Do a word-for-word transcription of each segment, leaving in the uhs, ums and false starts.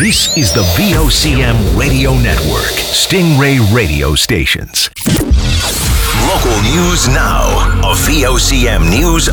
This is the V O C M Radio Network, Stingray Radio Stations. Local news now. A V O C M news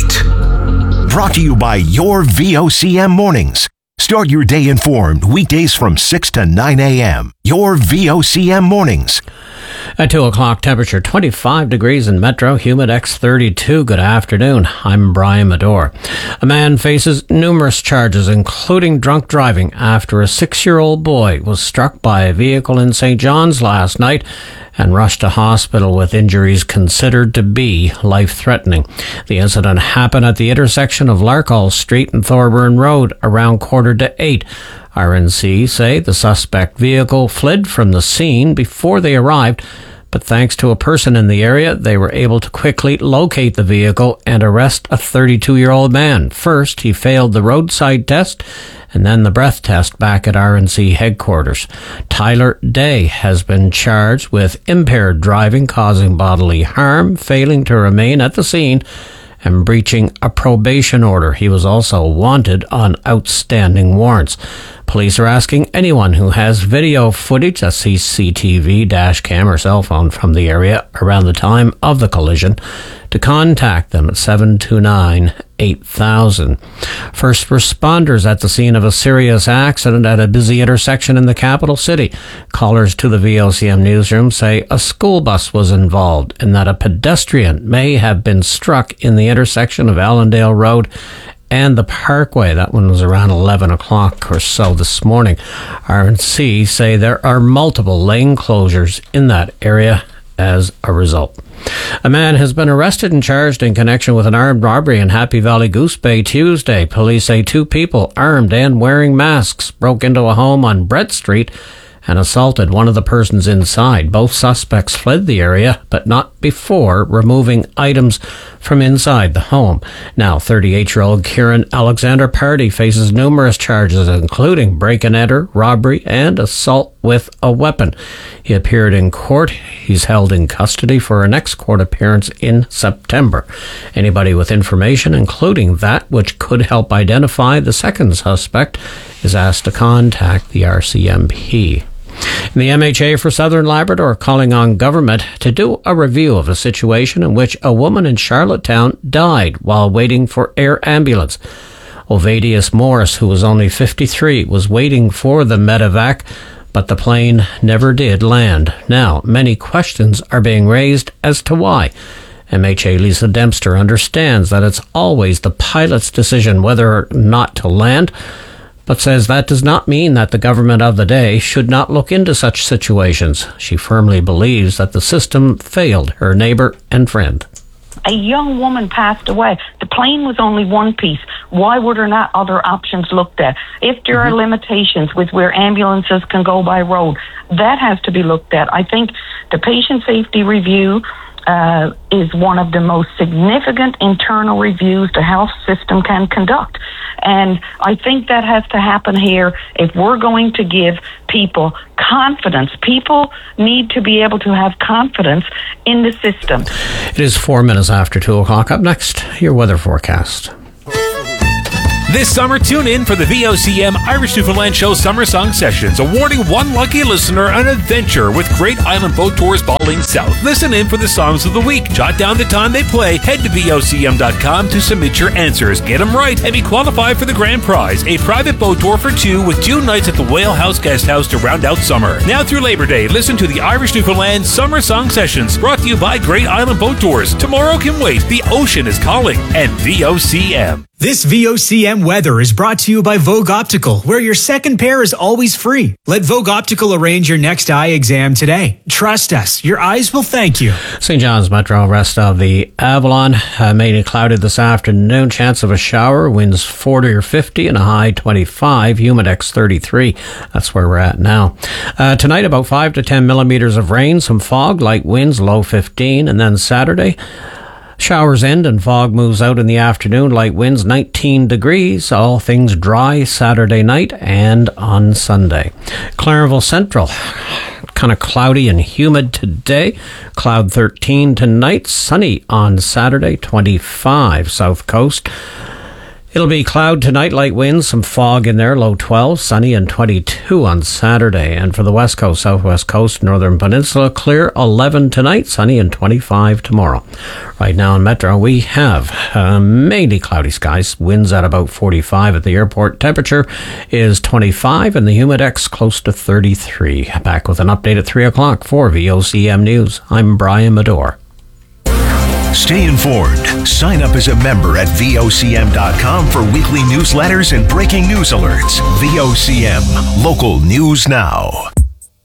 update. Brought to you by your V O C M mornings. Start your day informed weekdays from six to nine a.m. Your V O C M mornings. At two o'clock, temperature twenty-five degrees in Metro, Humidex thirty-two. Good afternoon. I'm Brian Medore. A man faces numerous charges, including drunk driving, after a six-year-old boy was struck by a vehicle in Saint John's last night and rushed to hospital with injuries considered to be life-threatening. The incident happened at the intersection of Larkhall Street and Thorburn Road around quarter to eight. R N C say the suspect vehicle fled from the scene before they arrived, but thanks to a person in the area, they were able to quickly locate the vehicle and arrest a thirty-two-year-old man. First, he failed the roadside test and then the breath test back at R N C headquarters. Tyler Day has been charged with impaired driving, causing bodily harm, failing to remain at the scene, and breaching a probation order. He was also wanted on outstanding warrants. Police are asking anyone who has video footage, a C C T V, dash cam or cell phone from the area around the time of the collision to contact them at seven two nine, eight thousand. First responders at the scene of a serious accident at a busy intersection in the capital city. Callers to the V O C M newsroom say a school bus was involved and that a pedestrian may have been struck in the intersection of Allendale Road and the Parkway. That one was around eleven o'clock or so this morning. R N C say there are multiple lane closures in that area as a result. A man has been arrested and charged in connection with an armed robbery in Happy Valley Goose Bay Tuesday. Police say two people, armed and wearing masks, broke into a home on Brett Street and assaulted one of the persons inside. Both suspects fled the area, but not before removing items from inside the home. Now, thirty-eight-year-old Kieran Alexander Party faces numerous charges, including break-and-enter, robbery, and assault with a weapon. He appeared in court. He's held in custody for a next court appearance in September. Anybody with information, including that which could help identify the second suspect, is asked to contact the R C M P. And the M H A for Southern Labrador calling on government to do a review of a situation in which a woman in Charlottetown died while waiting for air ambulance. Ovadius Morris, who was only fifty-three, was waiting for the medevac, but the plane never did land. Now, many questions are being raised as to why. M H A Lisa Dempster understands that it's always the pilot's decision whether or not to land, but says that does not mean that the government of the day should not look into such situations. She firmly believes that the system failed her neighbour and friend. A young woman passed away. The plane was only one piece. Why were there not other options looked at? If there mm-hmm. are limitations with where ambulances can go by road, that has to be looked at. I think the patient safety review Uh, is one of the most significant internal reviews the health system can conduct. And I think that has to happen here if we're going to give people confidence. People need to be able to have confidence in the system. It is four minutes after two o'clock. Up next, your weather forecast. This summer, tune in for the V O C M Irish Newfoundland Show Summer Song Sessions, awarding one lucky listener an adventure with Great Island Boat Tours Balling South. Listen in for the songs of the week. Jot down the time they play. Head to V O C M dot com to submit your answers. Get them right and be qualified for the grand prize, a private boat tour for two with two nights at the Whale House Guest House to round out summer. Now through Labor Day, listen to the Irish Newfoundland Summer Song Sessions, brought to you by Great Island Boat Tours. Tomorrow can wait. The ocean is calling. And V O C M. This V O C M weather is brought to you by Vogue Optical, where your second pair is always free. Let Vogue Optical arrange your next eye exam today. Trust us, your eyes will thank you. Saint John's Metro, rest of the Avalon, uh, mainly clouded this afternoon. Chance of a shower, winds forty or fifty and a high twenty-five, Humidex thirty-three. That's where we're at now. Uh, tonight, about five to ten millimeters of rain, some fog, light winds, low fifteen, and then Saturday, showers end and fog moves out in the afternoon. Light winds, nineteen degrees. All things dry Saturday night and on Sunday. Clarenville Central, kind of cloudy and humid today. Cloud thirteen tonight. Sunny on Saturday, twenty-five. South Coast, It'll be cloud tonight, light winds, some fog in there, low twelve, sunny and twenty-two on Saturday. And for the west coast, southwest coast, northern peninsula, clear eleven tonight, sunny and twenty-five tomorrow. Right now in Metro, we have uh, mainly cloudy skies, winds at about forty-five at the airport. Temperature is twenty-five and the Humidex close to thirty-three. Back with an update at three o'clock for V O C M News. I'm Brian Medore. Stay informed. Sign up as a member at V O C M dot com for weekly newsletters and breaking news alerts. V O C M, local news now.